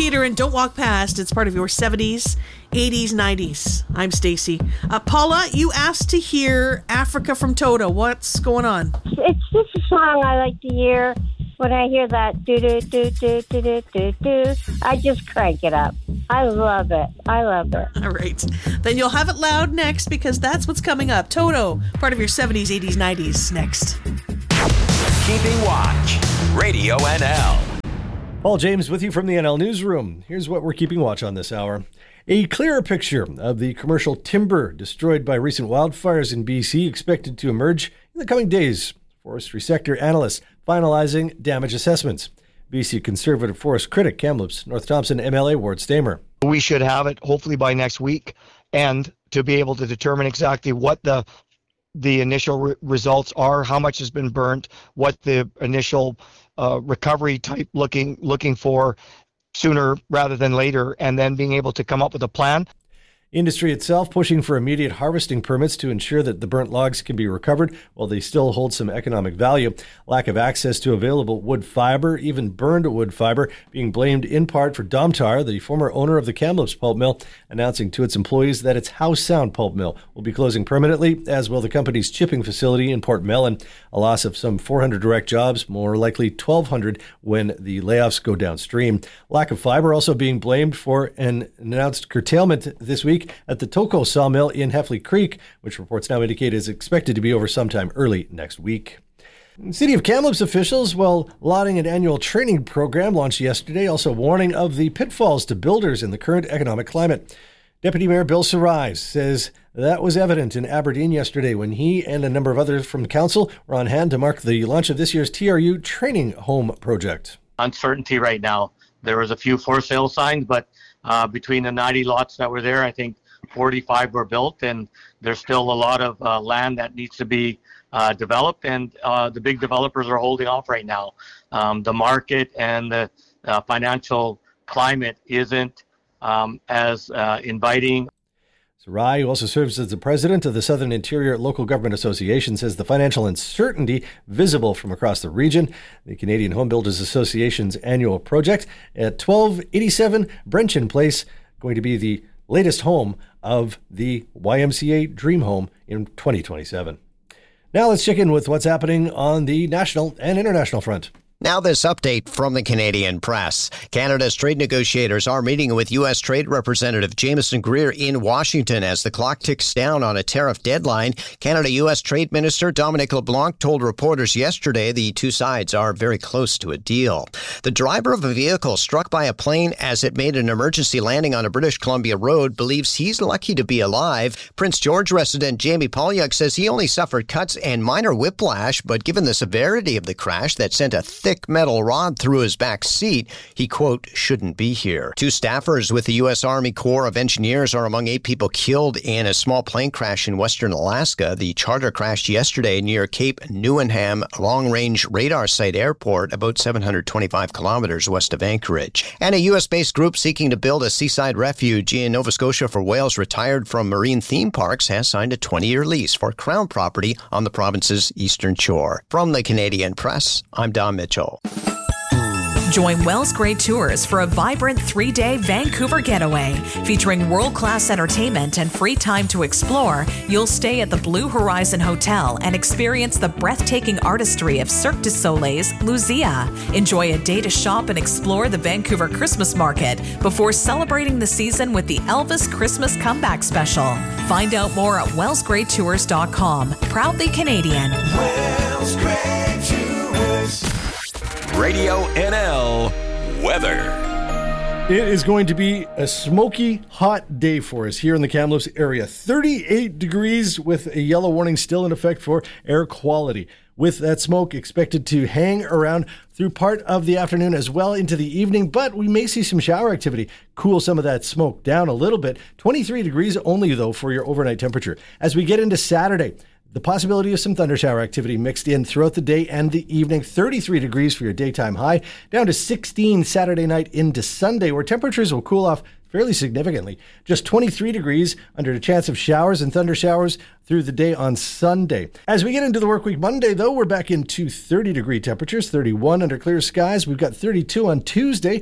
Theater and Don't Walk Past. It's part of your 70s, 80s, 90s. I'm Stacy. Paula, you asked to hear Africa from Toto. What's going on? It's just a song I like to hear. When I hear that do-do-do-do-do-do-do-do, I just crank it up. I love it. All right. Then you'll have it loud next because that's what's coming up. Toto, part of your 70s, 80s, 90s, next. Keeping Watch, Radio NL. Paul James with you from the NL Newsroom. Here's what we're keeping watch on this hour. A clearer picture of the commercial timber destroyed by recent wildfires in BC expected to emerge in the coming days. Forestry sector analysts finalizing damage assessments. BC Conservative Forest critic Kamloops North Thompson MLA Ward Stamer. We should have it hopefully by next week, and to be able to determine exactly what the initial results are, how much has been burnt, what the initial recovery type looking for sooner rather than later, and then being able to come up with a plan. Industry itself pushing for immediate harvesting permits to ensure that the burnt logs can be recovered while they still hold some economic value. Lack of access to available wood fiber, even burned wood fiber, being blamed in part for Domtar, the former owner of the Kamloops pulp mill, announcing to its employees that its Howe Sound pulp mill will be closing permanently, as will the company's chipping facility in Port Mellon. A loss of some 400 direct jobs, more likely 1,200 when the layoffs go downstream. Lack of fiber also being blamed for an announced curtailment this week at the Toko sawmill in Heffley Creek, which reports now indicate is expected to be over sometime early next week. City of Kamloops officials, while lauding an annual training program launched yesterday, also warning of the pitfalls to builders in the current economic climate. Deputy Mayor Bill Sarai says that was evident in Aberdeen yesterday when he and a number of others from council were on hand to mark the launch of this year's TRU training home project. Uncertainty right now. There was a few for sale signs, but between the 90 lots that were there, I think 45 were built, and there's still a lot of land that needs to be developed, and the big developers are holding off right now. The market and the financial climate isn't as inviting. Sarai, who also serves as the president of the Southern Interior Local Government Association, says the financial uncertainty visible from across the region. The Canadian Home Builders Association's annual project at 1287 Brenchen Place, going to be the latest home of the YMCA Dream Home in 2027. Now let's check in with what's happening on the national and international front. Now this update from the Canadian press. Canada's trade negotiators are meeting with U.S. Trade Representative Jameson Greer in Washington as the clock ticks down on a tariff deadline. Canada-U.S. Trade Minister Dominic LeBlanc told reporters yesterday the two sides are very close to a deal. The driver of a vehicle struck by a plane as it made an emergency landing on a British Columbia road believes he's lucky to be alive. Prince George resident Jamie Polyuk says he only suffered cuts and minor whiplash, but given the severity of the crash that sent a thick metal rod through his back seat, he, quote, shouldn't be here. Two staffers with the U.S. Army Corps of Engineers are among 8 people killed in a small plane crash in western Alaska. The charter crashed yesterday near Cape Newenham Long-Range Radar Site Airport, about 725 kilometers west of Anchorage. And a U.S.-based group seeking to build a seaside refuge in Nova Scotia for whales retired from marine theme parks has signed a 20-year lease for Crown property on the province's eastern shore. From the Canadian Press, I'm Don Mitchell. Join Wells Gray Tours for a vibrant 3-day Vancouver getaway. Featuring world-class entertainment and free time to explore, you'll stay at the Blue Horizon Hotel and experience the breathtaking artistry of Cirque du Soleil's Lucia. Enjoy a day to shop and explore the Vancouver Christmas market before celebrating the season with the Elvis Christmas Comeback Special. Find out more at wellsgraytours.com. Proudly Canadian. Wells Gray Tours. Radio NL weather. It is going to be a smoky, hot day for us here in the Kamloops area. 38 degrees with a yellow warning still in effect for air quality. With that smoke expected to hang around through part of the afternoon as well into the evening, but we may see some shower activity cool some of that smoke down a little bit. 23 degrees only, though, for your overnight temperature. As we get into Saturday, the possibility of some thundershower activity mixed in throughout the day and the evening. 33 degrees for your daytime high, down to 16 Saturday night into Sunday, where temperatures will cool off fairly significantly. Just 23 degrees under the chance of showers and thundershowers through the day on Sunday. As we get into the work week Monday, though, we're back into 30-degree temperatures, 31 under clear skies. We've got 32 on Tuesday.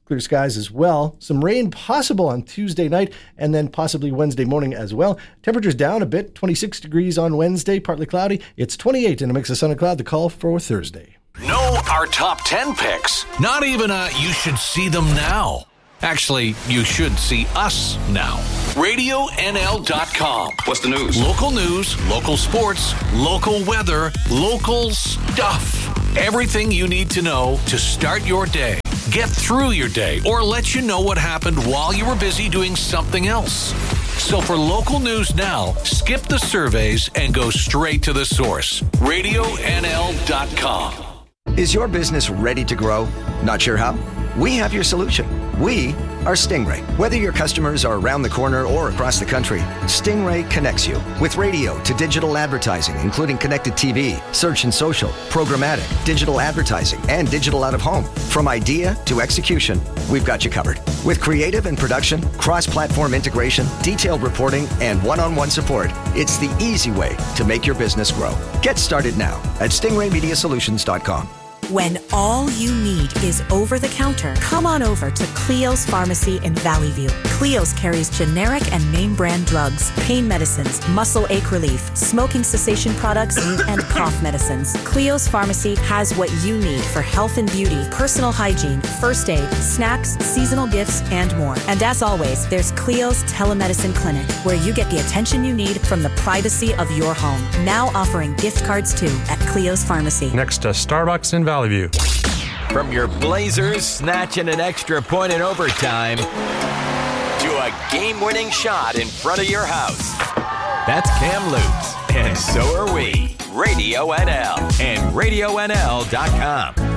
clear skies as well. Some rain possible on Tuesday night and then possibly Wednesday morning as well. Temperatures down a bit, 26 degrees on Wednesday, partly cloudy. It's 28 in a mix of sun and cloud. The call for Thursday. Know our top 10 picks. Not even you should see them now. Actually, you should see us now. RadioNL.com. What's the news? Local news, local sports, local weather, local stuff. Everything you need to know to start your day, get through your day, or let you know what happened while you were busy doing something else. So for local news now, skip the surveys and go straight to the source. RadioNL.com. Is your business ready to grow? Not sure how? We have your solution. We are Stingray. Whether your customers are around the corner or across the country, Stingray connects you with radio to digital advertising, including connected TV, search and social, programmatic, digital advertising, and digital out-of-home. From idea to execution, we've got you covered. With creative and production, cross-platform integration, detailed reporting, and one-on-one support, it's the easy way to make your business grow. Get started now at StingrayMediaSolutions.com. When all you need is over-the-counter, come on over to Cleo's Pharmacy in Valley View. Cleo's carries generic and name brand drugs, pain medicines, muscle ache relief, smoking cessation products, and cough medicines. Cleo's Pharmacy has what you need for health and beauty, personal hygiene, first aid, snacks, seasonal gifts, and more. And as always, there's Cleo's Telemedicine Clinic, where you get the attention you need from the privacy of your home. Now offering gift cards too at Cleo's Pharmacy. Next to Starbucks in Valley View. From your Blazers snatching an extra point in overtime to a game-winning shot in front of your house. That's Cam Lutz, and so are we. Radio NL and RadioNL.com.